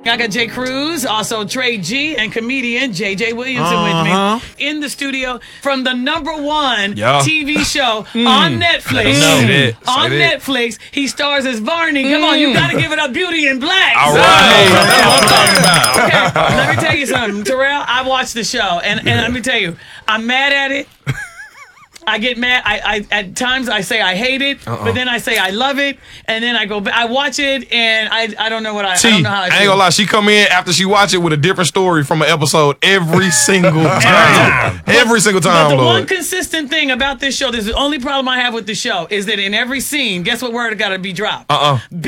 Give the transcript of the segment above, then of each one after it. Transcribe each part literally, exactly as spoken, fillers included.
I got Jay Cruz, also Trey G, and comedian J J Williamson Uh-huh. with me in the studio from the number one Yeah. T V show on Netflix. Say that. Say On that. Netflix, he stars as Barney. Come on, you gotta give it up, Beauty in Black. All So- right. That's what I'm talking about. Okay, let me tell you something, Terrell. I watched the show, and, and let me tell you, I'm mad at it. I get mad. I, I at times I say I hate it, Uh-uh. but then I say I love it, and then I go. back. I watch it, and I I don't know what I, T, I don't know how I I feel. ain't gonna lie, she come in after she watch it with a different story from an episode every single time. every single time, But the Lord. one consistent thing about this show, this is the only problem I have with the show, is that in every scene, guess what word got to be dropped? Uh-uh. Bitch.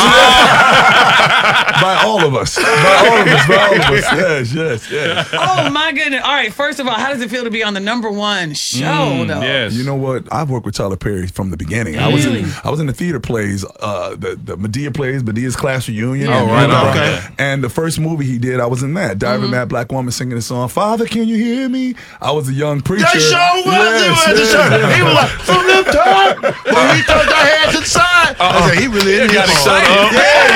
By all of us. By all of us. By all of us. Yes, yes, yes. Oh my goodness! All right, first of all, how does it feel to be on the number one show, though? yes. You know what? I've worked with Tyler Perry from the beginning. I was in I was in the theater plays, uh, the the Medea plays, Medea's Class Reunion. Oh, right, okay. And the first movie he did, I was in that. Diving Mad Black Woman singing the song, "Father, can you hear me?" I was a young preacher. They sure was. Yes, They was. yes. He was like, from the top. When he turned our heads inside. I said, he really is. Gotta shut up.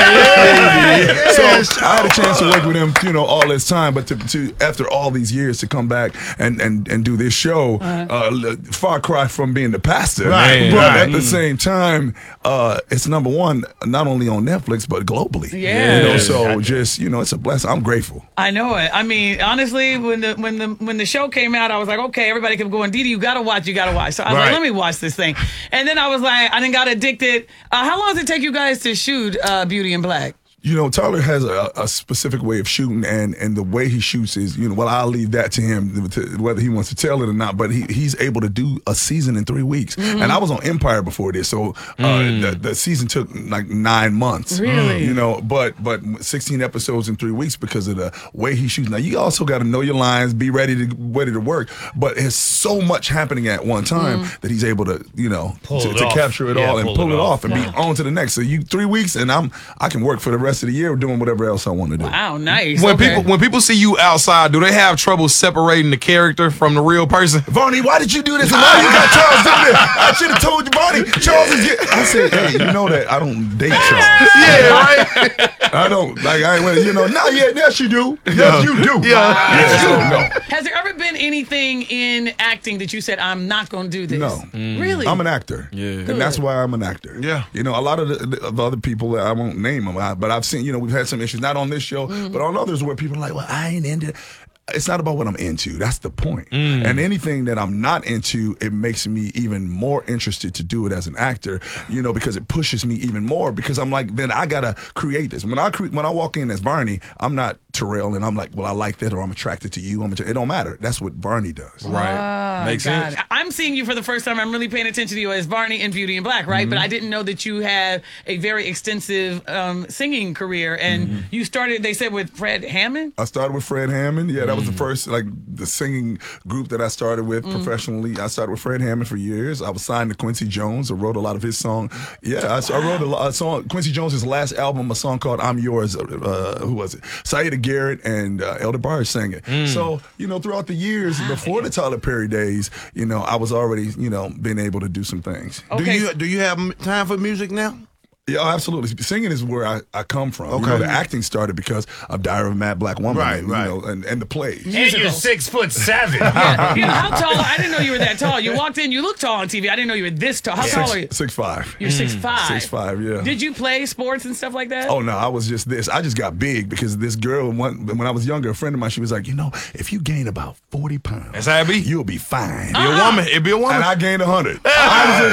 So I had a chance to work with him, you know, all this time. But to, to after all these years to come back and and, and do this show, uh, far cry from being the pastor. Right, but right. at the same time, uh, it's number one not only on Netflix but globally. Yeah. You know, so just you know, it's a blessing. I'm grateful. I know it. I mean, honestly, when the when the when the show came out, I was like, okay, everybody kept going, Didi, you gotta watch, you gotta watch. So I was Right. like, let me watch this thing. And then I was like, I then got addicted. Uh, how long does it take you guys to shoot uh, Beauty in Black? You know, Tyler has a, a specific way of shooting, and, and the way he shoots is, you know, well, I'll leave that to him, to, whether he wants to tell it or not, but he, he's able to do a season in three weeks. Mm-hmm. And I was on Empire before this, so uh, Mm. the, the season took like nine months. Really? You know, but but sixteen episodes in three weeks because of the way he shoots. Now, you also got to know your lines, be ready to ready to work, but there's so much happening at one time Mm. that he's able to, you know, Pull to, it to off. capture it Yeah, all and pull pull it it, off. off and be on to the next. So you three weeks, and I'm I can work for the rest of the year doing whatever else I want to do. Wow, nice. When Okay. people when people see you outside, do they have trouble separating the character from the real person? Varney, why did you do this? And why you got Charles doing this? I should have told you, Varney. Charles is get. I said, hey, you know that I don't date Charles. Yeah, right? I don't like. I ain't. You know, not yet. Yes, you do. Yes, you do. Yeah. Yeah, so, no. Has there ever been anything in acting that you said, I'm not going to do this? No. Really? I'm an actor. Yeah. And that's why I'm an actor. Yeah. You know, a lot of the, the of the other people, I won't name them, I, but I've seen, you know, we've had some issues, not on this show, but on others where people are like, well, I ain't into it. It's not about what I'm into. That's the point. And anything that I'm not into, it makes me even more interested to do it as an actor, you know, because it pushes me even more because I'm like, then I got to create this. When I cre- when I walk in as Barney, I'm not Terrell and I'm like, well, I like that or I'm attracted to you. I'm att- it don't matter. That's what Barney does. Right. Makes God. sense. I'm seeing you for the first time. I'm really paying attention to you as Barney in Beauty in Black, right? Mm-hmm. But I didn't know that you had a very extensive um, singing career. And Mm-hmm. you started, they said, with Fred Hammond? I started with Fred Hammond. Yeah, that was Mm. the first, like, the singing group that I started with professionally. I started with Fred Hammond for years. I was signed to Quincy Jones. I wrote a lot of his songs. Yeah, I, I wrote a, lot, a song. Quincy Jones' last album, a song called "I'm Yours." Uh, who was it? Saida Garrett and uh, Elder Barge sang it. So, you know, throughout the years before the Tyler Perry days, you know, I was already, you know, being able to do some things. Do Okay. you do you have m- time for music now? Yeah, absolutely. Singing is where I, I come from. You Okay. know, the acting started because of Diary of a Mad Black Woman, Right, and, you right. know, and, and the plays. And you're six foot seven. Yeah. You know, how tall? I didn't know you were that tall. You walked in, you look tall on T V. I didn't know you were this tall. How tall are you? Six five. You're six five. Six five, yeah. Did you play sports and stuff like that? Oh no, I was just this. I just got big because this girl, one, when I was younger, a friend of mine, she was like, you know, if you gain about forty pounds, That's how it be. you'll be fine. Be a woman. It be a woman. And I gained a hundred. I was